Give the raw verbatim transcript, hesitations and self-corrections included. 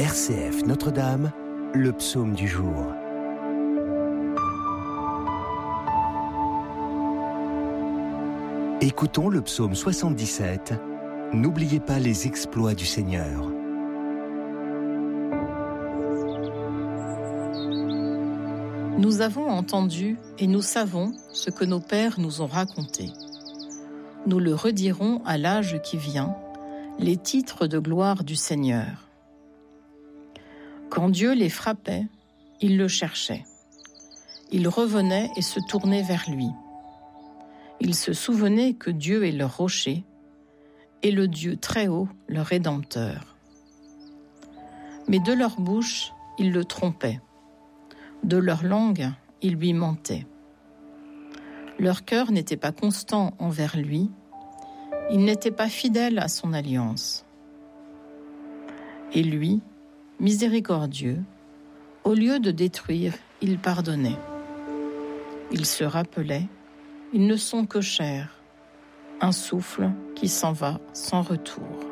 R C F Notre-Dame, le psaume du jour. Écoutons le psaume soixante-dix-sept. N'oubliez pas les exploits du Seigneur. Nous avons entendu et nous savons ce que nos pères nous ont raconté. Nous le redirons à l'âge qui vient, les titres de gloire du Seigneur. Quand Dieu les frappait, ils le cherchaient. Ils revenaient et se tournaient vers lui. Ils se souvenaient que Dieu est leur rocher et le Dieu très haut, leur Rédempteur. Mais de leur bouche, ils le trompaient. De leur langue, ils lui mentaient. Leur cœur n'était pas constant envers lui, ils n'étaient pas fidèles à son alliance. Et lui, miséricordieux, au lieu de détruire, il pardonnait. Il se rappelait, ils ne sont que chair, un souffle qui s'en va sans retour.